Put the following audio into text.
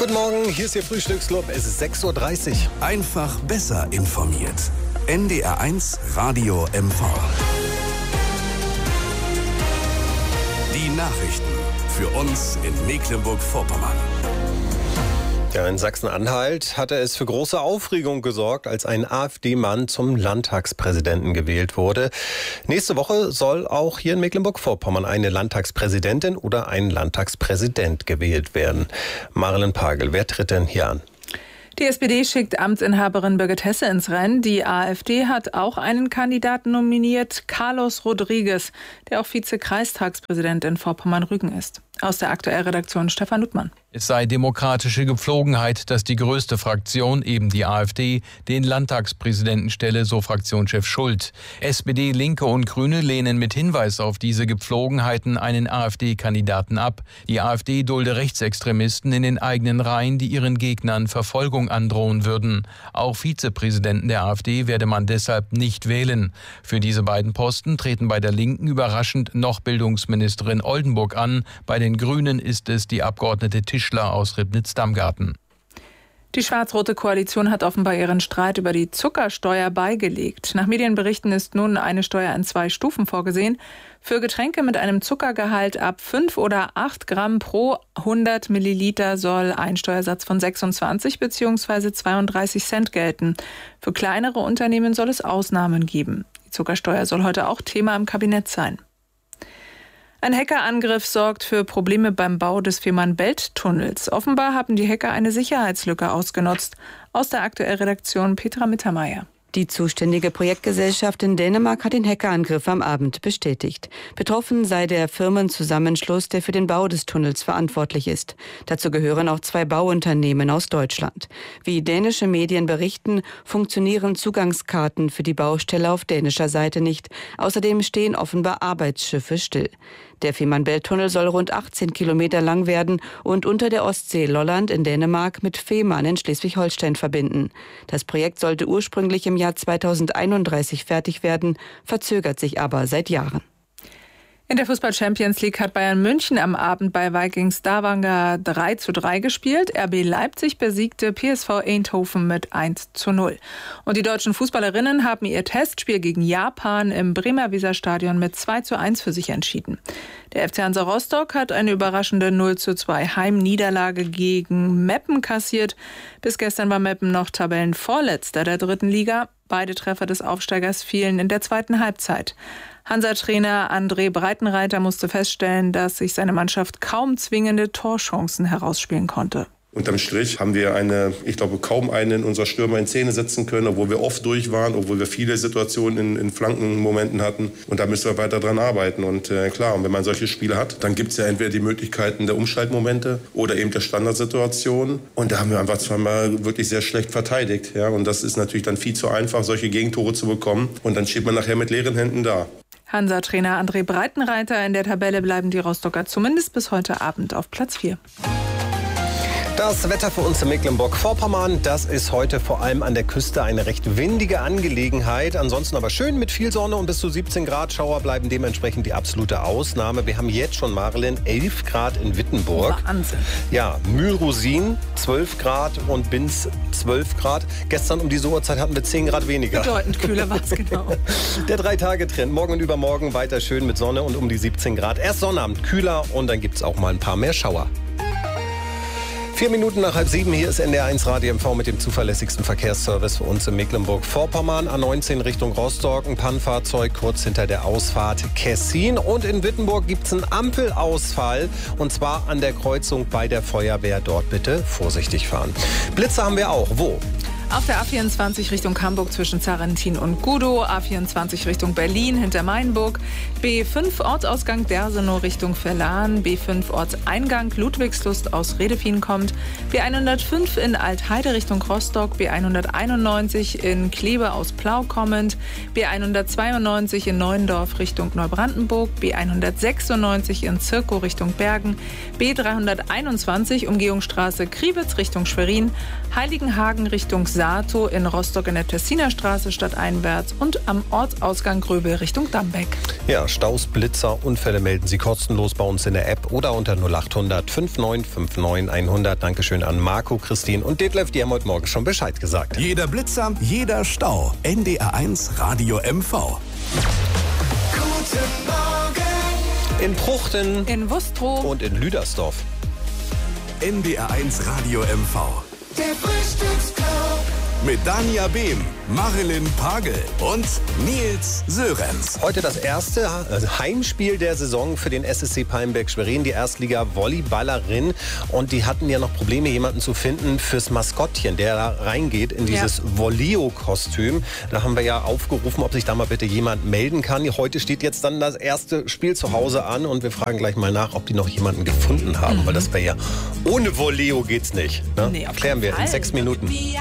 Guten Morgen, hier ist Ihr Frühstücksclub. Es ist 6:30 Uhr. Einfach besser informiert. NDR1 Radio MV. Die Nachrichten für uns in Mecklenburg-Vorpommern. Ja, in Sachsen-Anhalt hatte es für große Aufregung gesorgt, als ein AfD-Mann zum Landtagspräsidenten gewählt wurde. Nächste Woche soll auch hier in Mecklenburg-Vorpommern eine Landtagspräsidentin oder ein Landtagspräsident gewählt werden. Marilyn Pagel, wer tritt denn hier an? Die SPD schickt Amtsinhaberin Birgit Hesse ins Rennen. Die AfD hat auch einen Kandidaten nominiert, Carlos Rodriguez, der auch Vize-Kreistagspräsident in Vorpommern-Rügen ist. Aus der Aktuellredaktion Stefan Luttmann. Es sei demokratische Gepflogenheit, dass die größte Fraktion, eben die AfD, den Landtagspräsidenten stelle, so Fraktionschef Schult. SPD, Linke und Grüne lehnen mit Hinweis auf diese Gepflogenheiten einen AfD-Kandidaten ab. Die AfD dulde Rechtsextremisten in den eigenen Reihen, die ihren Gegnern Verfolgung androhen würden. Auch Vizepräsidenten der AfD werde man deshalb nicht wählen. Für diese beiden Posten treten bei der Linken überraschend noch Bildungsministerin Oldenburg an. Bei den Grünen ist es die Abgeordnete Tischler aus Ribnitz-Damgarten. Die schwarz-rote Koalition hat offenbar ihren Streit über die Zuckersteuer beigelegt. Nach Medienberichten ist nun eine Steuer in 2 Stufen vorgesehen. Für Getränke mit einem Zuckergehalt ab 5 oder 8 Gramm pro 100 Milliliter soll ein Steuersatz von 26 bzw. 32 Cent gelten. Für kleinere Unternehmen soll es Ausnahmen geben. Die Zuckersteuer soll heute auch Thema im Kabinett sein. Ein Hackerangriff sorgt für Probleme beim Bau des Fehmarn-Belt-Tunnels. Offenbar haben die Hacker eine Sicherheitslücke ausgenutzt. Aus der Aktuellredaktion Petra Mittermeier. Die zuständige Projektgesellschaft in Dänemark hat den Hackerangriff am Abend bestätigt. Betroffen sei der Firmenzusammenschluss, der für den Bau des Tunnels verantwortlich ist. Dazu gehören auch 2 Bauunternehmen aus Deutschland. Wie dänische Medien berichten, funktionieren Zugangskarten für die Baustelle auf dänischer Seite nicht. Außerdem stehen offenbar Arbeitsschiffe still. Der Fehmarn-Belt-Tunnel soll rund 18 Kilometer lang werden und unter der Ostsee Lolland in Dänemark mit Fehmarn in Schleswig-Holstein verbinden. Das Projekt sollte ursprünglich im Jahr 2031 fertig werden, verzögert sich aber seit Jahren. In der Fußball-Champions League hat Bayern München am Abend bei Vikings Stavanger 3:3 gespielt. RB Leipzig besiegte PSV Eindhoven mit 1:0. Und die deutschen Fußballerinnen haben ihr Testspiel gegen Japan im Bremer Weserstadion mit 2:1 für sich entschieden. Der FC Hansa Rostock hat eine überraschende 0:2 Heimniederlage gegen Meppen kassiert. Bis gestern war Meppen noch Tabellenvorletzter der 3. Liga. Beide Treffer des Aufsteigers fielen in der 2. Halbzeit. Hansa-Trainer André Breitenreiter musste feststellen, dass sich seine Mannschaft kaum zwingende Torchancen herausspielen konnte. Unterm Strich haben wir kaum einen unserer Stürmer in Szene setzen können, obwohl wir oft durch waren, obwohl wir viele Situationen in Flankenmomenten hatten. Und da müssen wir weiter dran arbeiten. Und klar, und wenn man solche Spiele hat, dann gibt es ja entweder die Möglichkeiten der Umschaltmomente oder eben der Standardsituation. Und da haben wir einfach zweimal wirklich sehr schlecht verteidigt. Ja? Und das ist natürlich dann viel zu einfach, solche Gegentore zu bekommen. Und dann steht man nachher mit leeren Händen da. Hansa-Trainer André Breitenreiter: In der Tabelle bleiben die Rostocker zumindest bis heute Abend auf Platz 4. Das Wetter für uns in Mecklenburg-Vorpommern, das ist heute vor allem an der Küste eine recht windige Angelegenheit. Ansonsten aber schön mit viel Sonne und bis zu 17 Grad. Schauer bleiben dementsprechend die absolute Ausnahme. Wir haben jetzt schon, Marilyn, 11 Grad in Wittenburg. Wahnsinn. Ja, Mühlrosin 12 Grad und Binz 12 Grad. Gestern um diese Uhrzeit hatten wir 10 Grad weniger. Bedeutend kühler war es genau. Der 3-Tage-Trend. Morgen und übermorgen weiter schön mit Sonne und um die 17 Grad. Erst Sonnabend kühler und dann gibt es auch mal ein paar mehr Schauer. 4 Minuten nach 6:30, hier ist NDR1 Radio MV mit dem zuverlässigsten Verkehrsservice für uns in Mecklenburg-Vorpommern. A19 Richtung Rostock, ein Pannenfahrzeug kurz hinter der Ausfahrt Kessin. Und in Wittenburg gibt es einen Ampelausfall und zwar an der Kreuzung bei der Feuerwehr. Dort bitte vorsichtig fahren. Blitze haben wir auch. Wo? Auf der A24 Richtung Hamburg zwischen Zarrentin und Gudow, A24 Richtung Berlin hinter Mainburg, B5 Ortsausgang Dersenow Richtung Verlan, B5 Ortseingang Ludwigslust aus Redefien kommt, B105 in Altheide Richtung Rostock, B191 in Kleve aus Plau kommend, B192 in Neuendorf Richtung Neubrandenburg, B196 in Zirkow Richtung Bergen, B321 Umgehungsstraße Kriwitz Richtung Schwerin, Heiligenhagen Richtung Saarbrücken Sato in Rostock in der Tessiner Straße stadteinwärts und am Ortsausgang Gröbel Richtung Dambeck. Ja, Staus, Blitzer, Unfälle melden Sie kostenlos bei uns in der App oder unter 0800 5959 100. Dankeschön an Marco, Christine und Detlef, die haben heute Morgen schon Bescheid gesagt. Jeder Blitzer, jeder Stau. NDR1 Radio MV. Guten Morgen. In Pruchten, In Wustrow und in Lüdersdorf. NDR1 Radio MV. Der Frühstücksclub. Mit Danja Behm, Marilyn Pagel und Nils Sörenz. Heute das erste Heimspiel der Saison für den SSC Palmberg-Schwerin, die Erstliga-Volleyballerin. Und die hatten ja noch Probleme, jemanden zu finden fürs Maskottchen, der da reingeht in dieses Voleo-Kostüm. Da haben wir ja aufgerufen, ob sich da mal bitte jemand melden kann. Heute steht jetzt dann das erste Spiel zu Hause an und wir fragen gleich mal nach, ob die noch jemanden gefunden haben. Weil das wäre ja, ohne Voleo geht's nicht. Ne? Nee, auf Klären wir keinen in Fall. 6 Minuten.